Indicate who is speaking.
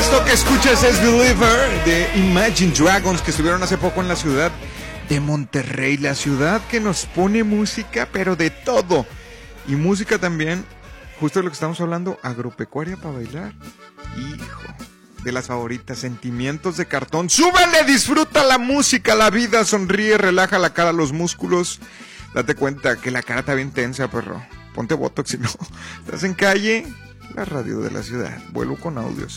Speaker 1: Esto que escuchas es Believer de Imagine Dragons, que estuvieron hace poco en la ciudad de Monterrey, la ciudad que nos pone música, pero de todo. Y música también, justo de lo que estamos hablando, agropecuaria para bailar. Hijo, de las favoritas, Sentimientos de Cartón. ¡Súbele! Disfruta la música, la vida, sonríe, relaja la cara, los músculos. Date cuenta que la cara está bien tensa, perro. Ponte botox si no. Estás en calle, la radio de la ciudad. Vuelvo con audios.